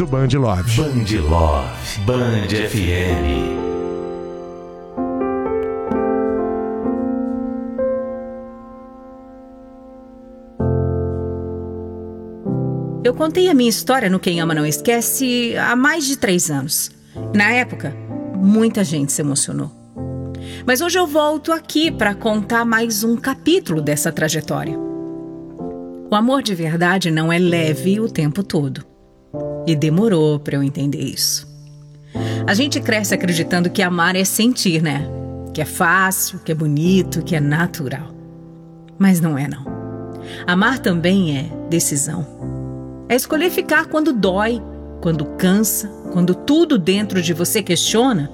do Band Love. Band Love, Band FM. Eu contei a minha história no Quem Ama Não Esquece há mais de 3 anos. Na época, muita gente se emocionou. Mas hoje eu volto aqui para contar mais um capítulo dessa trajetória. O amor de verdade não é leve o tempo todo. E demorou para eu entender isso. A gente cresce acreditando que amar é sentir, né? Que é fácil, que é bonito, que é natural. Mas não é, não. Amar também é decisão. É escolher ficar quando dói, quando cansa, quando tudo dentro de você questiona.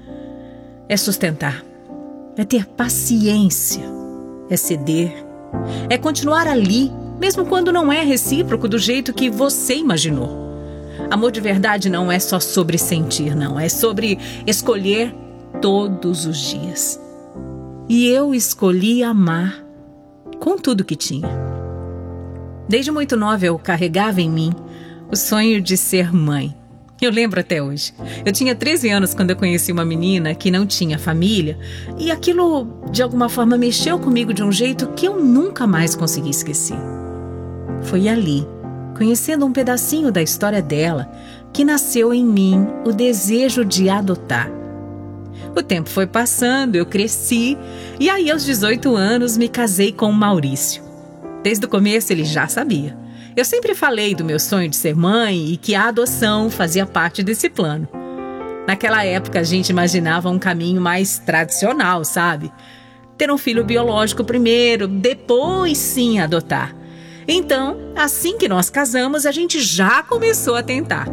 É sustentar. É ter paciência. É ceder. É continuar ali, mesmo quando não é recíproco do jeito que você imaginou. Amor de verdade não é só sobre sentir, não. É sobre escolher todos os dias. E eu escolhi amar com tudo que tinha. Desde muito nova eu carregava em mim o sonho de ser mãe. Eu lembro até hoje. Eu tinha 13 anos quando eu conheci uma menina que não tinha família e aquilo, de alguma forma, mexeu comigo de um jeito que eu nunca mais consegui esquecer. Foi ali, conhecendo um pedacinho da história dela, que nasceu em mim o desejo de adotar. O tempo foi passando, eu cresci e aí aos 18 anos me casei com o Maurício. Desde o começo ele já sabia. Eu sempre falei do meu sonho de ser mãe e que a adoção fazia parte desse plano. Naquela época a gente imaginava um caminho mais tradicional, sabe? Ter um filho biológico primeiro, depois sim adotar. Então, assim que nós casamos, a gente já começou a tentar.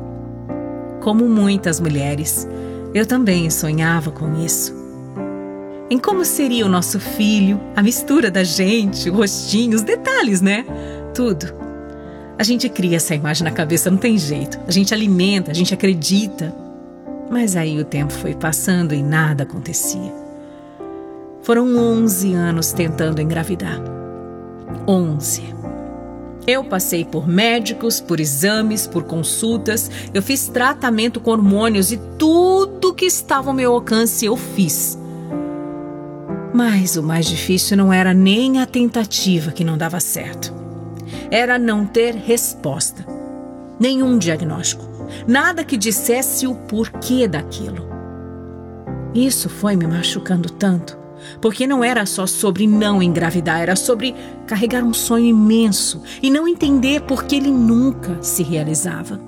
Como muitas mulheres, eu também sonhava com isso. Em como seria o nosso filho, a mistura da gente, o rostinho, os detalhes, né? Tudo. A gente cria essa imagem na cabeça, não tem jeito. A gente alimenta, a gente acredita. Mas aí o tempo foi passando e nada acontecia. Foram 11 anos tentando engravidar. 11. Eu passei por médicos, por exames, por consultas. Eu fiz tratamento com hormônios e tudo que estava ao meu alcance eu fiz. Mas o mais difícil não era nem a tentativa que não dava certo. Era não ter resposta. Nenhum diagnóstico. Nada que dissesse o porquê daquilo. Isso foi me machucando tanto. Porque não era só sobre não engravidar, era sobre carregar um sonho imenso e não entender por que ele nunca se realizava.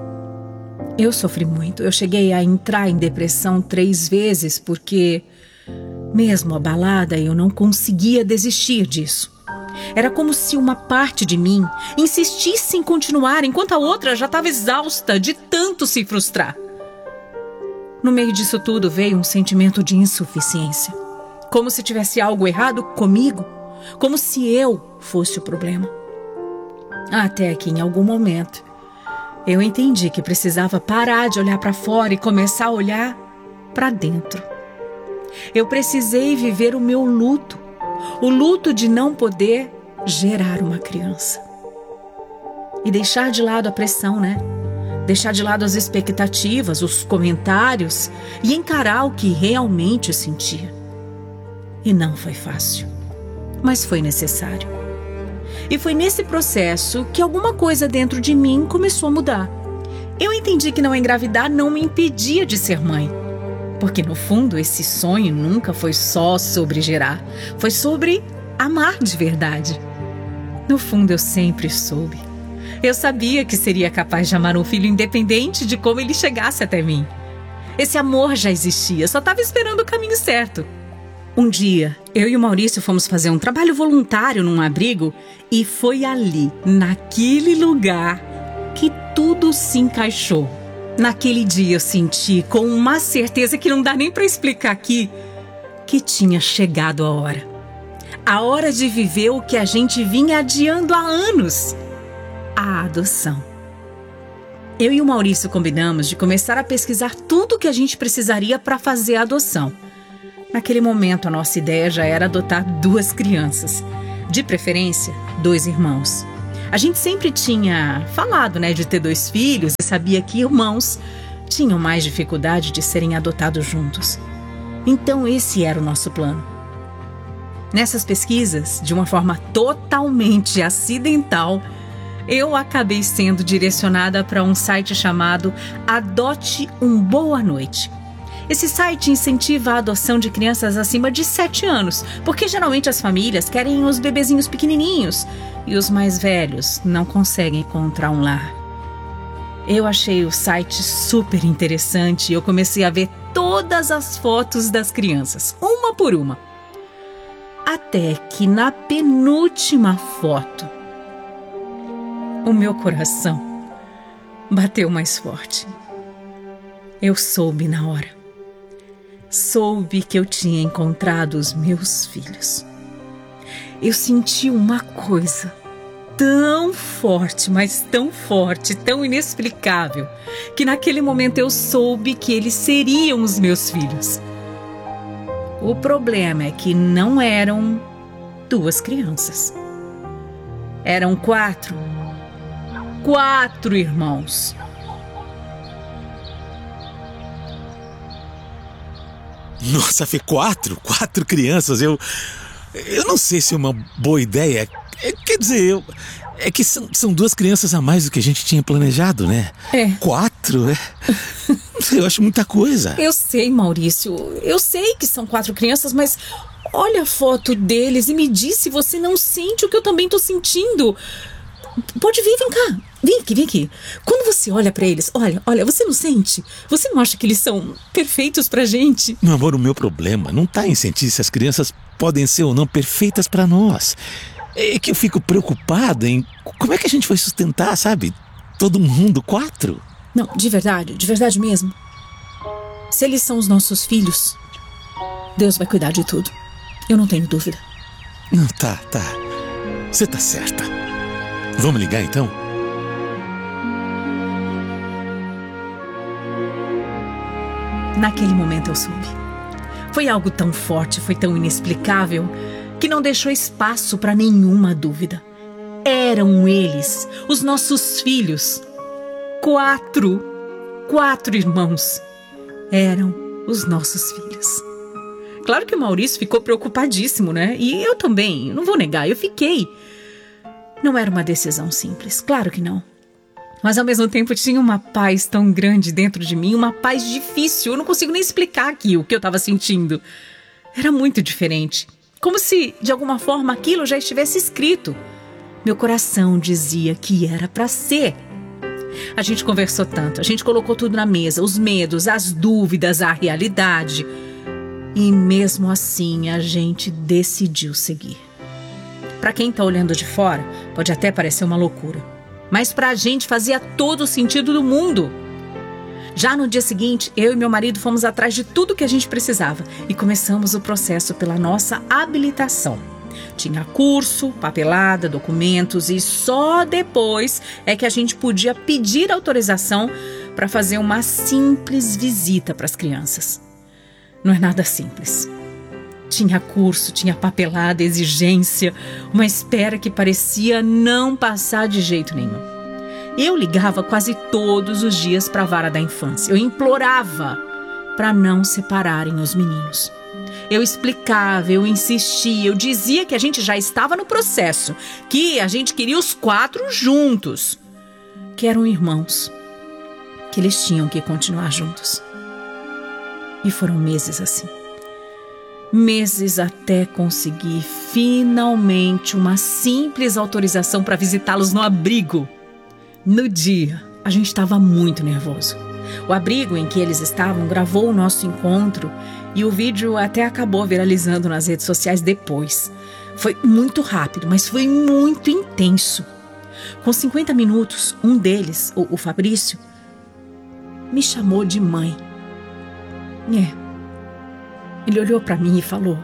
Eu sofri muito. Eu cheguei a entrar em depressão 3 vezes porque, mesmo abalada, eu não conseguia desistir disso. Era como se uma parte de mim insistisse em continuar enquanto a outra já estava exausta de tanto se frustrar. No meio disso tudo veio um sentimento de insuficiência. Como se tivesse algo errado comigo. Como se eu fosse o problema. Até que em algum momento eu entendi que precisava parar de olhar para fora e começar a olhar para dentro. Eu precisei viver o meu luto. O luto de não poder gerar uma criança. E deixar de lado a pressão, né? Deixar de lado as expectativas, os comentários e encarar o que realmente sentia. E não foi fácil, mas foi necessário. E foi nesse processo que alguma coisa dentro de mim começou a mudar. Eu entendi que não engravidar não me impedia de ser mãe. Porque no fundo esse sonho nunca foi só sobre gerar. Foi sobre amar de verdade. No fundo eu sempre soube. Eu sabia que seria capaz de amar um filho independente de como ele chegasse até mim. Esse amor já existia, só estava esperando o caminho certo. Um dia, eu e o Maurício fomos fazer um trabalho voluntário num abrigo e foi ali, naquele lugar, que tudo se encaixou. Naquele dia eu senti com uma certeza que não dá nem para explicar aqui, que tinha chegado a hora. A hora de viver o que a gente vinha adiando há anos. A adoção. Eu e o Maurício combinamos de começar a pesquisar tudo o que a gente precisaria para fazer a adoção. Naquele momento, a nossa ideia já era adotar 2 crianças. De preferência, 2 irmãos. A gente sempre tinha falado, né, de ter 2 filhos e sabia que irmãos tinham mais dificuldade de serem adotados juntos. Então esse era o nosso plano. Nessas pesquisas, de uma forma totalmente acidental, eu acabei sendo direcionada para um site chamado Adote um Boa Noite. Esse site incentiva a adoção de crianças acima de 7 anos, porque geralmente as famílias querem os bebezinhos pequenininhos e os mais velhos não conseguem encontrar um lar. Eu achei o site super interessante e eu comecei a ver todas as fotos das crianças, uma por uma. Até que na penúltima foto, o meu coração bateu mais forte. Eu soube na hora. Soube que eu tinha encontrado os meus filhos. Eu senti uma coisa tão forte, mas tão forte, tão inexplicável, que naquele momento eu soube que eles seriam os meus filhos. O problema é que não eram 2 crianças. Eram 4. 4 irmãos. Nossa, Fê, 4 crianças, eu não sei se é uma boa ideia. Quer dizer, é que são 2 crianças a mais do que a gente tinha planejado, né? 4, eu acho muita coisa. Eu sei, Maurício, eu sei que são 4 crianças, mas olha a foto deles e me diz se você não sente o que eu também tô sentindo. Pode vir, vem cá. Vem aqui. Quando você olha pra eles, olha, você não sente? Você não acha que eles são perfeitos pra gente? Meu amor, o meu problema não tá em sentir se as crianças podem ser ou não perfeitas pra nós. É que eu fico preocupada em como é que a gente vai sustentar, sabe? Todo mundo, 4. Não, de verdade mesmo. Se eles são os nossos filhos, Deus vai cuidar de tudo. Eu não tenho dúvida. Não, tá. Você tá certa. Vamos ligar então? Naquele momento eu soube. Foi algo tão forte, foi tão inexplicável, que não deixou espaço para nenhuma dúvida. Eram eles, os nossos filhos. 4 irmãos. Eram os nossos filhos. Claro que o Maurício ficou preocupadíssimo, né? E eu também, não vou negar, eu fiquei. Não era uma decisão simples, claro que não. Mas ao mesmo tempo tinha uma paz tão grande dentro de mim, uma paz difícil. Eu não consigo nem explicar aqui o que eu estava sentindo. Era muito diferente. Como se, de alguma forma, aquilo já estivesse escrito. Meu coração dizia que era para ser. A gente conversou tanto, a gente colocou tudo na mesa, os medos, as dúvidas, a realidade. E mesmo assim, a gente decidiu seguir. Para quem está olhando de fora, pode até parecer uma loucura. Mas para a gente fazia todo o sentido do mundo. Já no dia seguinte, eu e meu marido fomos atrás de tudo que a gente precisava e começamos o processo pela nossa habilitação. Tinha curso, papelada, documentos e só depois é que a gente podia pedir autorização para fazer uma simples visita para as crianças. Não é nada simples. Tinha curso, tinha papelada, exigência, uma espera que parecia não passar de jeito nenhum. Eu ligava quase todos os dias para a vara da infância. Eu implorava para não separarem os meninos. Eu explicava, eu insistia, eu dizia que a gente já estava no processo, que a gente queria os 4 juntos, que eram irmãos, que eles tinham que continuar juntos. E foram meses assim. Meses até conseguir finalmente uma simples autorização para visitá-los no abrigo. No dia, a gente estava muito nervoso. O abrigo em que eles estavam gravou o nosso encontro e o vídeo até acabou viralizando nas redes sociais depois. Foi muito rápido, mas foi muito intenso. Com 50 minutos, um deles, o Fabrício, me chamou de mãe. Ele olhou para mim e falou: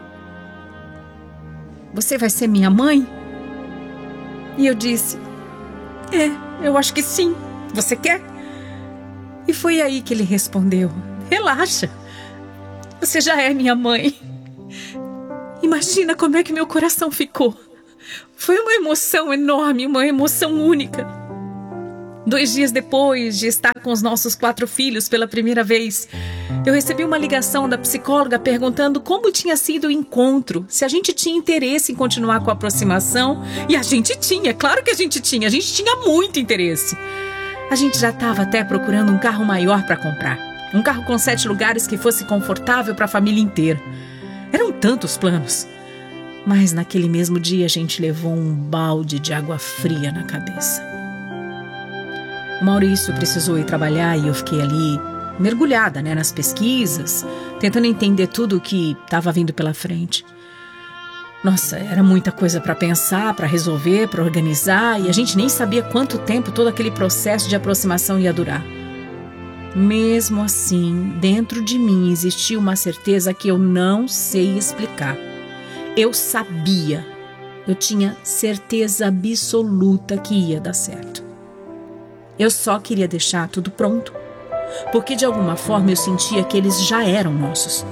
"Você vai ser minha mãe?" E eu disse: eu acho que sim. Você quer?" E foi aí que ele respondeu: "Relaxa, você já é minha mãe." Imagina como é que meu coração ficou. Foi uma emoção enorme, uma emoção única. 2 dias depois de estar com os nossos 4 filhos pela primeira vez, eu recebi uma ligação da psicóloga perguntando como tinha sido o encontro, se a gente tinha interesse em continuar com a aproximação. E a gente tinha, claro que a gente tinha muito interesse. A gente já estava até procurando um carro maior para comprar. Um carro com 7 lugares que fosse confortável para a família inteira. Eram tantos planos. Mas naquele mesmo dia a gente levou um balde de água fria na cabeça. O Maurício precisou ir trabalhar e eu fiquei ali mergulhada, nas pesquisas, tentando entender tudo o que estava vindo pela frente. Nossa, era muita coisa para pensar, para resolver, para organizar, e a gente nem sabia quanto tempo todo aquele processo de aproximação ia durar. Mesmo assim, dentro de mim existia uma certeza que eu não sei explicar. Eu sabia, eu tinha certeza absoluta que ia dar certo. Eu só queria deixar tudo pronto, porque de alguma forma eu sentia que eles já eram nossos.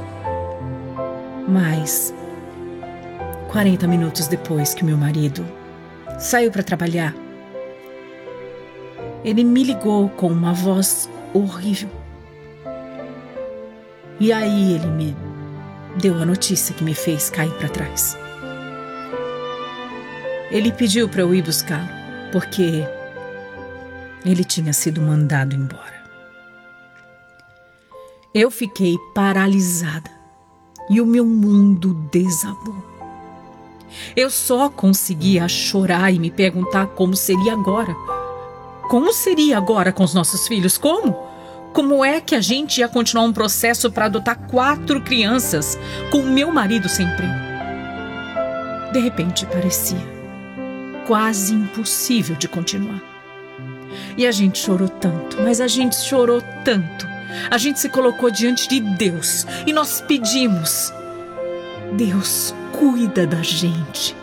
Mas 40 minutos depois que meu marido saiu para trabalhar, ele me ligou com uma voz horrível. E aí ele me deu a notícia que me fez cair para trás. Ele pediu para eu ir buscá-lo, porque ele tinha sido mandado embora. Eu fiquei paralisada e o meu mundo desabou. Eu só conseguia chorar e me perguntar como seria agora. Como seria agora com os nossos filhos? Como? Como é que a gente ia continuar um processo para adotar 4 crianças com o meu marido sem emprego? De repente parecia quase impossível de continuar. E a gente chorou tanto, mas a gente chorou tanto. A gente se colocou diante de Deus e nós pedimos: Deus, cuida da gente.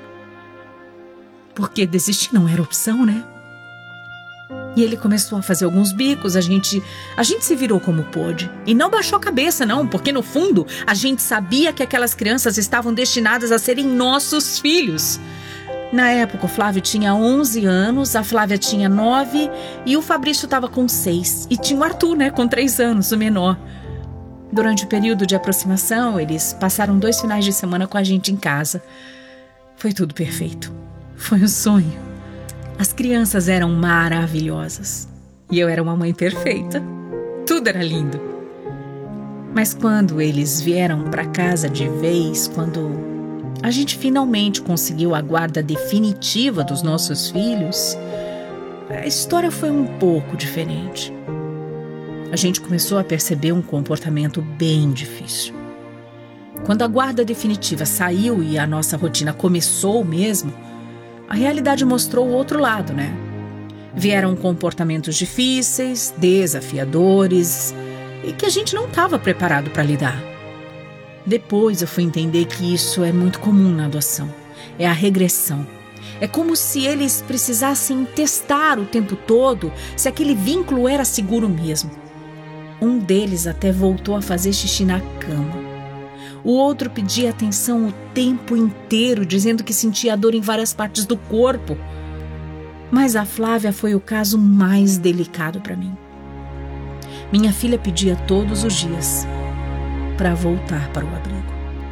Porque desistir não era opção, né? E ele começou a fazer alguns bicos, a gente se virou como pôde. E não baixou a cabeça, não, porque no fundo a gente sabia que aquelas crianças estavam destinadas a serem nossos filhos. Na época, o Flávio tinha 11 anos, a Flávia tinha 9 e o Fabrício estava com 6. E tinha o Arthur, com 3 anos, o menor. Durante o período de aproximação, eles passaram 2 finais de semana com a gente em casa. Foi tudo perfeito. Foi um sonho. As crianças eram maravilhosas. E eu era uma mãe perfeita. Tudo era lindo. Mas quando eles vieram para casa de vez, quando a gente finalmente conseguiu a guarda definitiva dos nossos filhos, a história foi um pouco diferente. A gente começou a perceber um comportamento bem difícil. Quando a guarda definitiva saiu e a nossa rotina começou mesmo, a realidade mostrou o outro lado, Vieram comportamentos difíceis, desafiadores e que a gente não estava preparado para lidar. Depois eu fui entender que isso é muito comum na adoção. É a regressão. É como se eles precisassem testar o tempo todo se aquele vínculo era seguro mesmo. Um deles até voltou a fazer xixi na cama. O outro pedia atenção o tempo inteiro, dizendo que sentia dor em várias partes do corpo. Mas a Flávia foi o caso mais delicado para mim. Minha filha pedia todos os dias para voltar para o abrigo.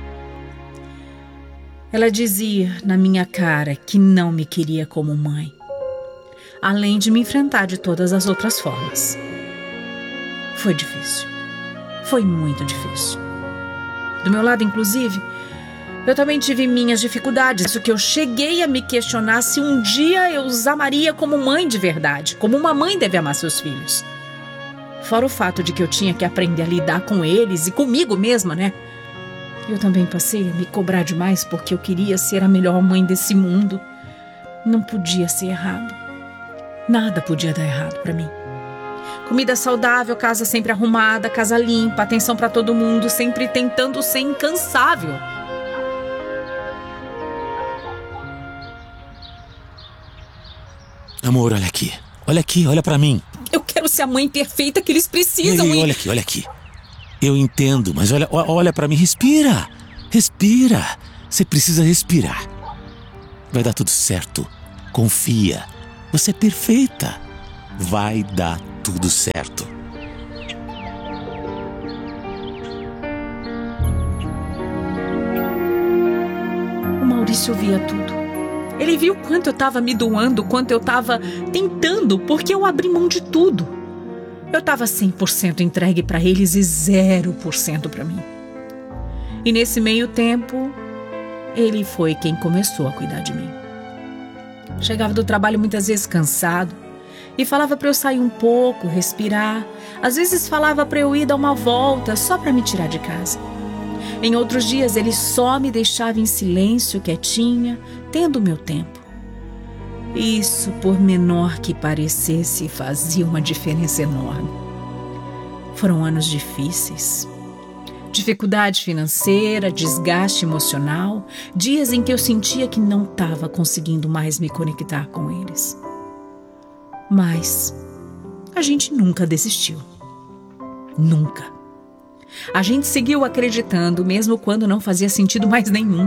Ela dizia na minha cara que não me queria como mãe, além de me enfrentar de todas as outras formas. Foi difícil. Foi muito difícil. Do meu lado, inclusive, eu também tive minhas dificuldades, isso que eu cheguei a me questionar se um dia eu os amaria como mãe de verdade, como uma mãe deve amar seus filhos. Fora o fato de que eu tinha que aprender a lidar com eles e comigo mesma, Eu também passei a me cobrar demais porque eu queria ser a melhor mãe desse mundo. Não podia ser errado. Nada podia dar errado para mim. Comida saudável, casa sempre arrumada, casa limpa, atenção para todo mundo, sempre tentando ser incansável. Amor, olha aqui. Olha aqui, olha pra mim. Eu quero ser a mãe perfeita que eles precisam. Ei, olha aqui. Eu entendo, mas olha pra mim. Respira. Você precisa respirar. Vai dar tudo certo. Confia. Você é perfeita. Vai dar tudo certo. O Maurício via tudo. Ele viu quanto eu estava me doando, quanto eu estava tentando, porque eu abri mão de tudo. Eu estava 100% entregue para eles e 0% para mim. E nesse meio tempo, ele foi quem começou a cuidar de mim. Chegava do trabalho muitas vezes cansado e falava para eu sair um pouco, respirar. Às vezes falava para eu ir dar uma volta só para me tirar de casa. Em outros dias, ele só me deixava em silêncio, quietinha, tendo o meu tempo. Isso, por menor que parecesse, fazia uma diferença enorme. Foram anos difíceis. Dificuldade financeira, desgaste emocional, dias em que eu sentia que não estava conseguindo mais me conectar com eles. Mas a gente nunca desistiu. Nunca. A gente seguiu acreditando, mesmo quando não fazia sentido mais nenhum.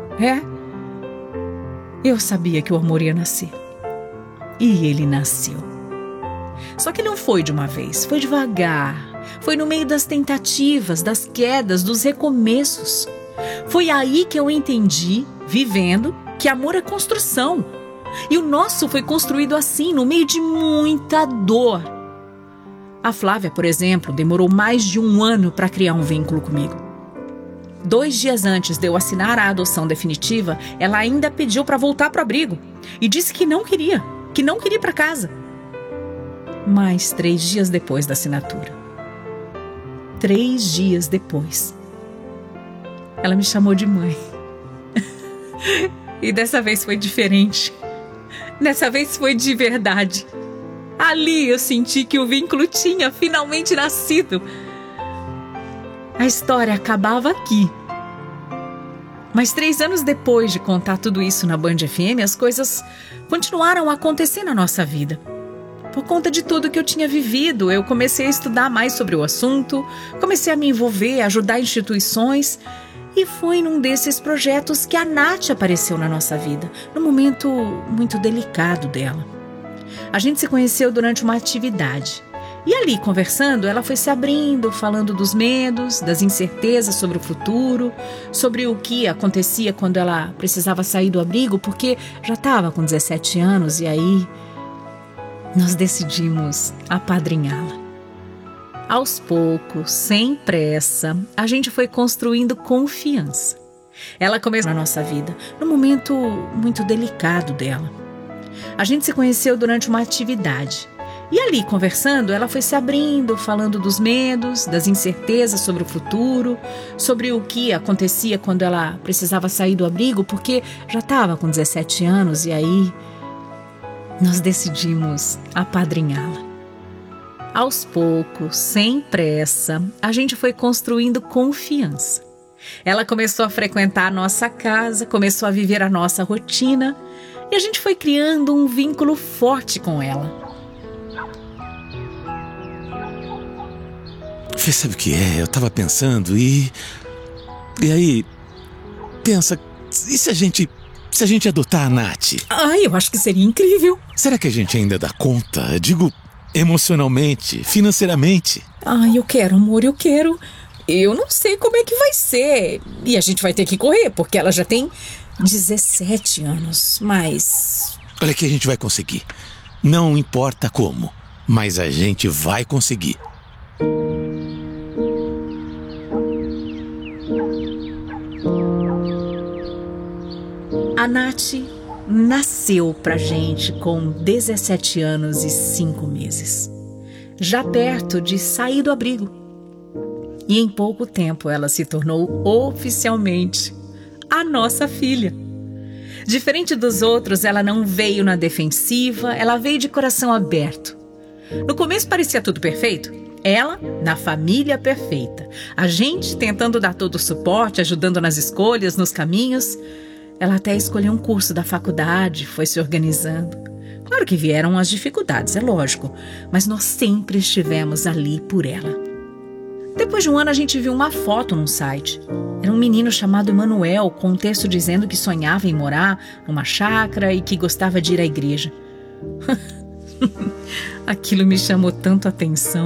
Eu sabia que o amor ia nascer. E ele nasceu. Só que não foi de uma vez, foi devagar. Foi no meio das tentativas, das quedas, dos recomeços. Foi aí que eu entendi, vivendo, que amor é construção. E o nosso foi construído assim, no meio de muita dor. A Flávia, por exemplo, demorou mais de 1 ano para criar um vínculo comigo. 2 dias antes de eu assinar a adoção definitiva, ela ainda pediu para voltar para o abrigo e disse que não queria ir para casa. Mas 3 dias depois da assinatura, 3 dias depois, ela me chamou de mãe. E dessa vez foi diferente. Dessa vez foi de verdade. Ali eu senti que o vínculo tinha finalmente nascido. A história acabava aqui. Mas 3 anos depois de contar tudo isso na Band FM, as coisas continuaram a acontecer na nossa vida. Por conta de tudo que eu tinha vivido, eu comecei a estudar mais sobre o assunto, comecei a me envolver, a ajudar instituições. E foi num desses projetos que a Nath apareceu na nossa vida, num momento muito delicado dela. A gente se conheceu durante uma atividade. E ali, conversando, ela foi se abrindo, falando dos medos, das incertezas sobre o futuro, sobre o que acontecia quando ela precisava sair do abrigo, porque já estava com 17 anos e aí nós decidimos apadrinhá-la. Aos poucos, sem pressa, a gente foi construindo confiança. Ela começou na nossa vida, num momento muito delicado dela. A gente se conheceu durante uma atividade. E ali, conversando, ela foi se abrindo, falando dos medos, das incertezas sobre o futuro, sobre o que acontecia quando ela precisava sair do abrigo, porque já estava com 17 anos e aí nós decidimos apadrinhá-la. Aos poucos, sem pressa, a gente foi construindo confiança. Ela começou a frequentar a nossa casa, começou a viver a nossa rotina e a gente foi criando um vínculo forte com ela. Você sabe o que é? Eu tava pensando e aí, pensa, e se a gente adotar a Nath? Eu acho que seria incrível. Será que a gente ainda dá conta? Digo, emocionalmente, financeiramente. Eu quero, amor, eu quero. Eu não sei como é que vai ser. E a gente vai ter que correr, porque ela já tem 17 anos, mas... Olha que a gente vai conseguir. Não importa como, mas a gente vai conseguir. A Nath nasceu pra gente com 17 anos e 5 meses, já perto de sair do abrigo. E em pouco tempo ela se tornou oficialmente a nossa filha. Diferente dos outros, ela não veio na defensiva, ela veio de coração aberto. No começo parecia tudo perfeito. Ela na família perfeita. A gente tentando dar todo o suporte, ajudando nas escolhas, nos caminhos. Ela até escolheu um curso da faculdade, foi se organizando. Claro que vieram as dificuldades, é lógico, mas nós sempre estivemos ali por ela. Depois de 1 ano, a gente viu uma foto num site. Era um menino chamado Manuel, com um texto dizendo que sonhava em morar numa chácara e que gostava de ir à igreja. Aquilo me chamou tanto a atenção.